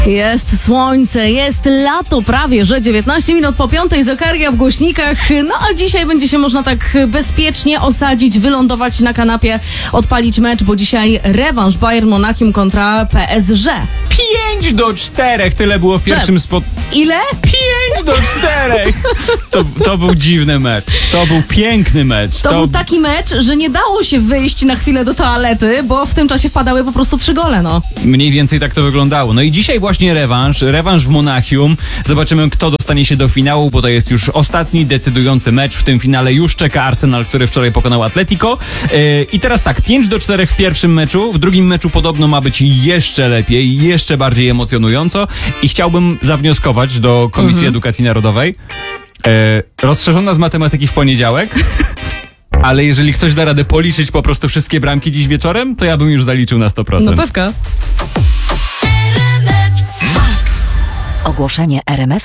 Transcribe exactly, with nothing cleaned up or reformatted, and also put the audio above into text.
Jest słońce, jest lato, prawie że dziewiętnaście minut po piątej, Zokaria w głośnikach. No a dzisiaj będzie się można tak bezpiecznie osadzić, wylądować na kanapie, odpalić mecz, bo dzisiaj rewanż Bayern Monachium kontra P S G. pięć do czterech, tyle było w pierwszym spot... Ile? pięć do czterech! To, to był dziwny mecz. To był piękny mecz. To, to był taki mecz, że nie dało się wyjść na chwilę do toalety, bo w tym czasie wpadały po prostu trzy gole, no. Mniej więcej tak to wyglądało. No i dzisiaj właśnie rewanż, rewanż w Monachium. Zobaczymy, kto dostanie się do finału, bo to jest już ostatni decydujący mecz. W tym finale już czeka Arsenal, który wczoraj pokonał Atletico. Yy, I teraz tak, pięć do czterech w pierwszym meczu. W drugim meczu podobno ma być jeszcze lepiej, jeszcze bardziej emocjonująco. I chciałbym zawnioskować do Komisji mhm. Edukacji Narodowej. Yy, rozszerzona z matematyki w poniedziałek. Ale jeżeli ktoś da radę policzyć po prostu wszystkie bramki dziś wieczorem, to ja bym już zaliczył na sto procent. No pewka. Ogłoszenie R M F